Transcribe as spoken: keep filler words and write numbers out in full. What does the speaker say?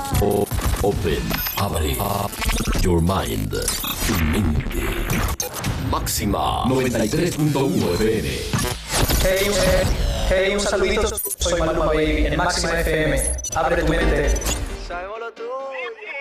O- open. Abre. Up your mind. Tu mente. Máxima noventa y tres punto uno F M. Hey, eh, hey, un saludito. Soy Maluma Baby en Máxima F M. Abre tu mente.